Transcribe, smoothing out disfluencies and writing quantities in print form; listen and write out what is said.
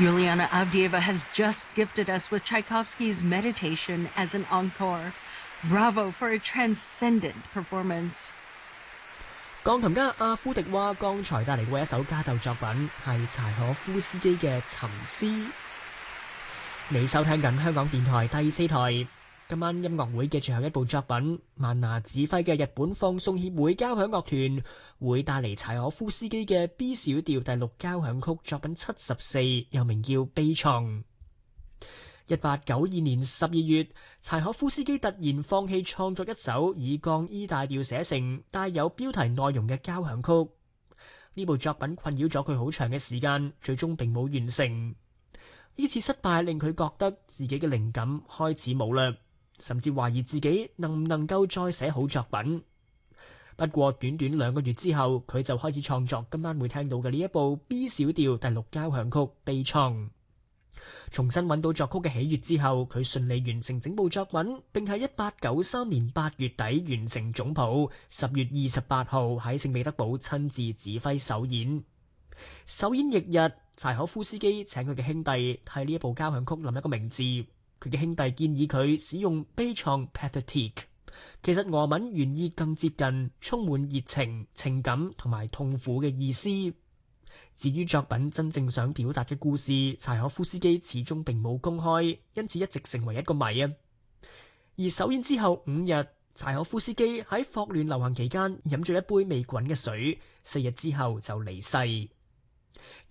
Yuliana Avdieva has just gifted us with Tchaikovsky's Meditation as an encore. Bravo for a transcendent performance. 鋼琴家阿夫迪娃剛才帶嚟過一首家奏作品，係柴可夫斯基嘅《沉思》。你收聽緊香港電台第4台。今晚音樂會嘅最後一部作品，萬拿指揮嘅日本放送協會交響樂團會帶嚟柴可夫斯基嘅 B 小調第6交響曲作品74，又名叫《悲愴》。1892年12月，柴可夫斯基突然放棄創作一首以降 E 大調寫成、帶有標題內容嘅交響曲。呢部作品困擾咗佢好長嘅時間，最終並冇完成。呢次失敗令佢覺得自己嘅靈感開始冇啦，甚至懷疑自己能唔能夠再寫好作品。不過短短2個月之後，佢就開始創作今晚會聽到嘅呢一部 B 小調第6交響曲《悲愴》。重新揾到作曲嘅喜悅之後，佢順利完成整部作品，並喺1893年8月底完成總譜，10月28號喺聖彼得堡親自指揮首演。首演翌日，柴可夫斯基請佢嘅兄弟替呢一部交響曲諗一個名字。佢嘅兄弟建議佢使用悲愴 Pathétique， 其實俄文原意更接近充滿熱情、情感同埋痛苦嘅意思。至於作品真正想表達嘅故事，柴可夫斯基始終並冇公開，因此一直成為一個謎啊。而首演之後5日，柴可夫斯基喺霍亂流行期間飲咗一杯未滾嘅水，4日之後就離世。